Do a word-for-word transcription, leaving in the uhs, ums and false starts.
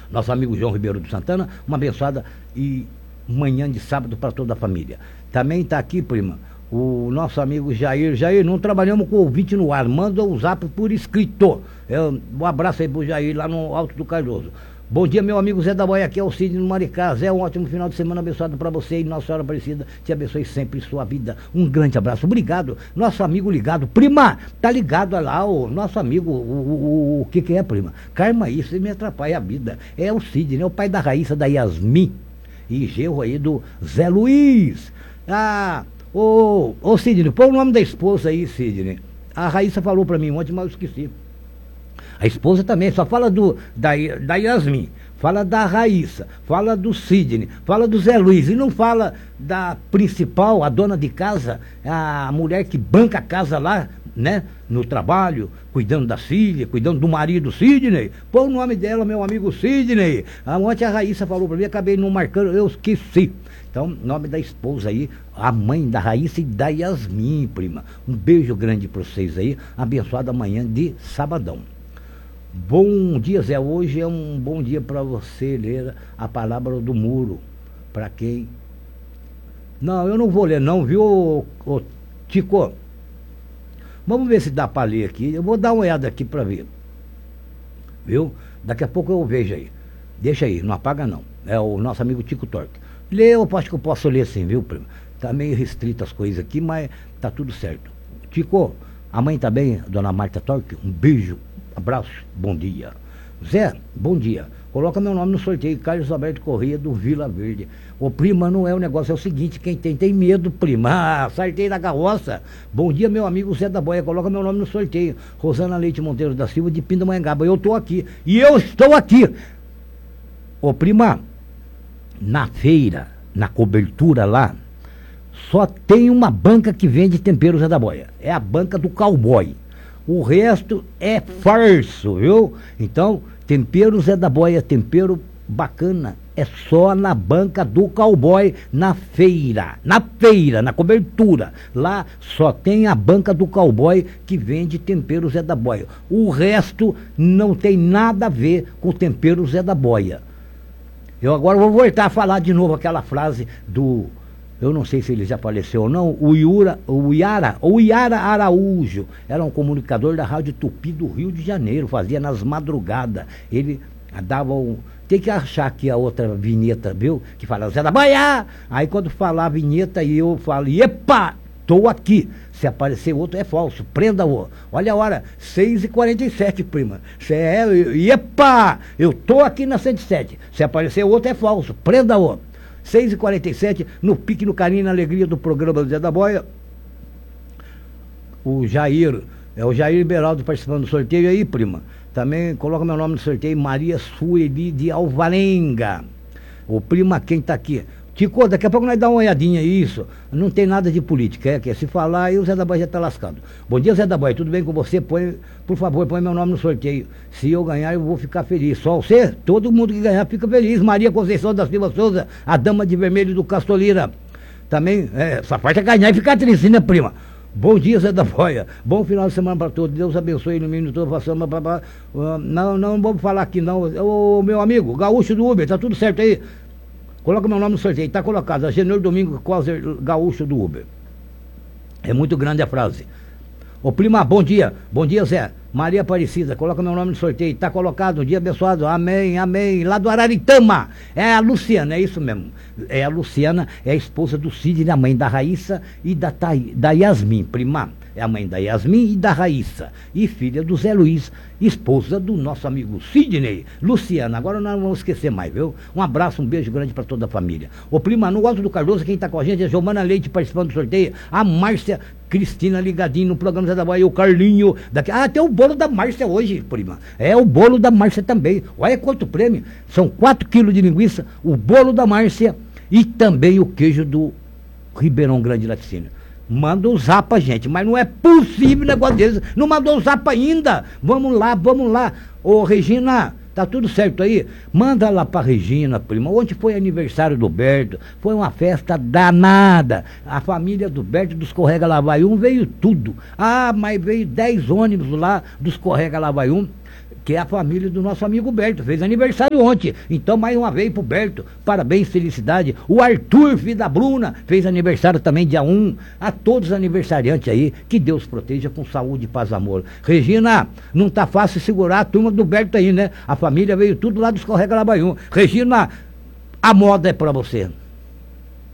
nosso amigo João Ribeiro do Santana, uma abençoada e manhã de sábado para toda a família. Também está aqui, prima, o nosso amigo Jair. Jair, não trabalhamos com ouvinte no ar, manda o zap por escrito. Eu, um abraço aí pro Jair lá no Alto do Cardoso. Bom dia, meu amigo Zé da Boia, aqui é o Cid no Maricá. Zé, um ótimo final de semana abençoado para você e Nossa Senhora Aparecida te abençoe sempre em sua vida. Um grande abraço, obrigado. Nosso amigo ligado, prima, tá ligado lá, o nosso amigo, o, o, o que que é, prima? Karma, isso me atrapalha a vida. É o Cid, né? O pai da Raíssa, da Yasmin e genro aí do Zé Luiz. Ah, ô, ô Sidney, põe o nome da esposa aí, Sidney. A Raíssa falou pra mim ontem, mas eu esqueci. A esposa também, só fala do, da, da Yasmin, fala da Raíssa, fala do Sidney, fala do Zé Luiz, e não fala da principal, a dona de casa, a mulher que banca a casa lá, né, no trabalho, cuidando das filhas, cuidando do marido, Sidney. Põe o nome dela, meu amigo Sidney. Ontem a Raíssa falou pra mim, acabei não marcando, eu esqueci. Então, nome da esposa aí, a mãe da Raíssa e da Yasmin, prima. Um beijo grande pra vocês aí, abençoada manhã de sabadão. Bom dia, Zé. Hoje é um bom dia para você ler a palavra do muro. Para quem... Não, eu não vou ler não, viu, ô, ô, Tico? Vamos ver se dá para ler aqui. Eu vou dar uma olhada aqui para ver. Viu? Daqui a pouco eu vejo aí. Deixa aí, não apaga não. É o nosso amigo Tico Torque. Lê, eu acho que eu posso ler sim, viu, primo? Tá meio restrito as coisas aqui, mas tá tudo certo. Tico, a mãe tá bem, dona Marta Torque? Um beijo. Abraço, bom dia. Zé, bom dia. Coloca meu nome no sorteio, Carlos Alberto Corrêa, do Vila Verde. Ô, prima, não é o negócio, é o seguinte, quem tem, tem medo, prima. Ah, sorteio da carroça. Bom dia, meu amigo Zé da Boia, coloca meu nome no sorteio. Rosana Leite Monteiro da Silva, de Pindamonhangaba. Eu tô aqui, e eu estou aqui. Ô, prima, na feira, na cobertura lá, só tem uma banca que vende tempero Zé da Boia. É a banca do cowboy. O resto é farso, viu? Então, tempero Zé da Boia, tempero bacana, é só na banca do cowboy, na feira, na feira, na cobertura. Lá só tem a banca do cowboy que vende tempero Zé da Boia. O resto não tem nada a ver com o tempero Zé da Boia. Eu agora vou voltar a falar de novo aquela frase do... Eu não sei se ele já faleceu ou não, o, Iura, o Iara, o Iara Araújo, era um comunicador da Rádio Tupi do Rio de Janeiro, fazia nas madrugadas. Ele dava um... Tem que achar aqui a outra vinheta, viu? Que fala, Zé da Boia! Aí quando falar a vinheta, eu falo, epa, tô aqui. Se aparecer outro, é falso, prenda-o. Olha a hora, seis e quarenta e sete, prima. Cê é, epa, eu tô aqui na cento e sete. Se aparecer outro, é falso, prenda-o. seis e quarenta e sete, no pique, no carinho, na alegria do programa do Zé da Boia. O Jair, é o Jair Beraldo participando do sorteio aí, prima. Também coloca meu nome no sorteio, Maria Sueli de Alvarenga. O prima, quem tá aqui? Tico, daqui a pouco nós dá uma olhadinha isso. Não tem nada de política, é que se falar aí o Zé da Boia já tá lascado. Bom dia, Zé da Boia, tudo bem com você? Põe, por favor, põe meu nome no sorteio. Se eu ganhar, eu vou ficar feliz. Só você, todo mundo que ganhar fica feliz. Maria Conceição da Silva Souza, a dama de vermelho do Castolira. Também, é, essa parte é ganhar e ficar triste, né, prima? Bom dia, Zé da Boia. Bom final de semana para todos. Deus abençoe, ilumine toda a façama. Uh, não, não vamos falar aqui não. Ô, meu amigo, gaúcho do Uber, tá tudo certo aí? Coloca meu nome no sorteio, tá colocado, Agenor Domingo Coser, gaúcho do Uber. É muito grande a frase. Ô prima, bom dia, bom dia Zé, Maria Aparecida, coloca meu nome no sorteio, tá colocado, um dia abençoado, amém, amém, lá do Araritama, é a Luciana, é isso mesmo, é a Luciana, é a esposa do Sidney, a mãe da Raíssa e da, Thaí, da Yasmin, prima, é a mãe da Yasmin e da Raíssa, e filha do Zé Luiz, esposa do nosso amigo Sidney. Luciana, agora nós não vamos esquecer mais, viu? Um abraço, um beijo grande para toda a família. Ô prima, no Alto do Cardoso, quem tá com a gente é a Giovana Leite participando do sorteio, a Márcia Cristina ligadinho no programa Zé da Boia, o Carlinho daqui. Ah, tem o bolo da Márcia hoje, prima. É o bolo da Márcia também. Olha quanto prêmio. São quatro quilos de linguiça, o bolo da Márcia e também o queijo do Ribeirão Grande Laticínio. Manda o zap, gente, mas não é possível um negócio desse. Não mandou o zap ainda. Vamos lá, vamos lá. Ô, Regina, tá tudo certo aí? Manda lá pra Regina, prima. Ontem foi aniversário do Berto. Foi uma festa danada. A família do Berto dos Correga Lavaium veio tudo. Ah, mas veio dez ônibus lá dos Correga Lavaium. que é a família do nosso amigo Berto, fez aniversário ontem. Então, mais uma vez pro Berto, parabéns, felicidade. O Arthur, filho da Bruna, fez aniversário também dia um. A todos os aniversariantes aí, que Deus proteja com saúde, paz, amor. Regina, não tá fácil segurar a turma do Berto aí, né? A família veio tudo lá do Escorrega Labaiú. Regina, a moda é pra você.